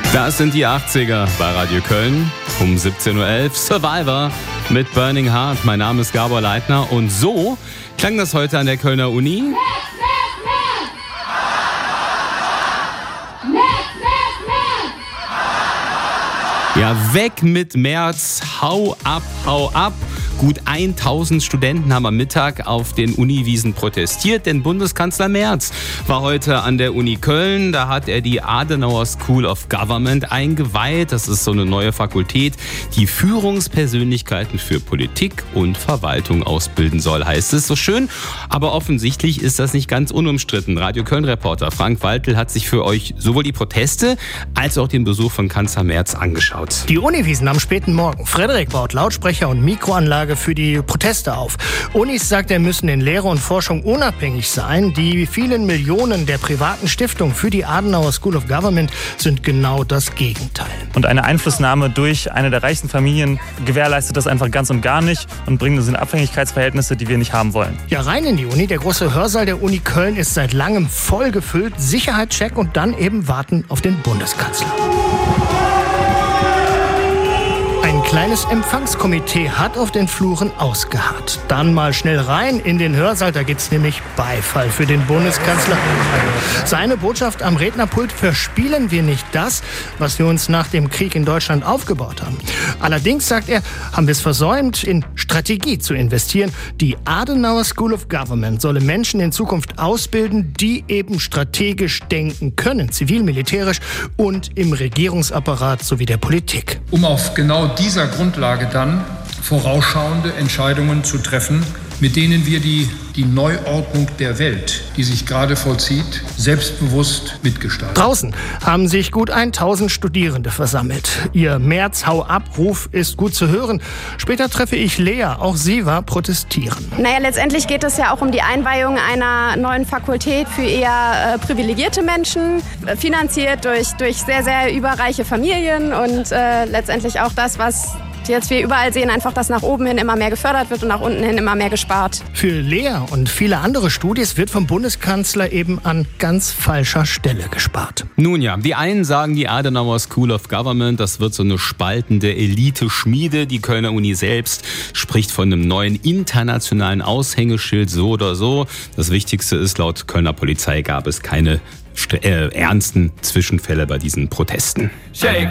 Das sind die 80er bei Radio Köln um 17.11 Uhr. Survivor mit Burning Heart. Mein Name ist Gabor Leitner und so klang das heute an der Kölner Uni. Ja, weg mit Merz, hau ab, hau ab. Gut 1000 Studenten haben am Mittag auf den Uniwiesen protestiert, denn Bundeskanzler Merz war heute an der Uni Köln. Da hat er die Adenauer School of Government eingeweiht. Das ist so eine neue Fakultät, die Führungspersönlichkeiten für Politik und Verwaltung ausbilden soll, heißt es. So schön, aber offensichtlich ist das nicht ganz unumstritten. Radio Köln-Reporter Frank Waltel hat sich für euch sowohl die Proteste als auch den Besuch von Kanzler Merz angeschaut. Die Uniwiesen am späten Morgen. Frederik baut Lautsprecher und Mikroanlage für die Proteste auf. Unis, sagt er, müssen in Lehre und Forschung unabhängig sein. Die vielen Millionen der privaten Stiftungen für die Adenauer School of Government sind genau das Gegenteil. Und eine Einflussnahme durch eine der reichsten Familien gewährleistet das einfach ganz und gar nicht und bringt uns in Abhängigkeitsverhältnisse, die wir nicht haben wollen. Ja, rein in die Uni. Der große Hörsaal der Uni Köln ist seit langem voll gefüllt. Sicherheitscheck und dann eben warten auf den Bundeskanzler. Ein kleines Empfangskomitee hat auf den Fluren ausgeharrt. Dann mal schnell rein in den Hörsaal, da gibt's nämlich Beifall für den Bundeskanzler. Seine Botschaft am Rednerpult: verspielen wir nicht das, was wir uns nach dem Krieg in Deutschland aufgebaut haben. Allerdings, sagt er, haben wir es versäumt, in Strategie zu investieren. Die Adenauer School of Government solle Menschen in Zukunft ausbilden, die eben strategisch denken können, zivil, militärisch und im Regierungsapparat sowie der Politik. Um auf genau dieser Grundlage dann vorausschauende Entscheidungen zu treffen, mit denen wir die Neuordnung der Welt, die sich gerade vollzieht, selbstbewusst mitgestalten. Draußen haben sich gut 1000 Studierende versammelt. Ihr Merz-Hau-ab-Ruf ist gut zu hören. Später treffe ich Lea, auch sie war protestieren. Letztendlich geht es ja auch um die Einweihung einer neuen Fakultät für eher privilegierte Menschen, finanziert durch sehr, sehr überreiche Familien und letztendlich auch das, was jetzt wir überall sehen, einfach, dass nach oben hin immer mehr gefördert wird und nach unten hin immer mehr gespart. Für Lea und viele andere Studis wird vom Bundeskanzler eben an ganz falscher Stelle gespart. Nun ja, die einen sagen, die Adenauer School of Government, das wird so eine spaltende Elite-Schmiede. Die Kölner Uni selbst spricht von einem neuen internationalen Aushängeschild, so oder so. Das Wichtigste ist, laut Kölner Polizei gab es keine ernsten Zwischenfälle bei diesen Protesten.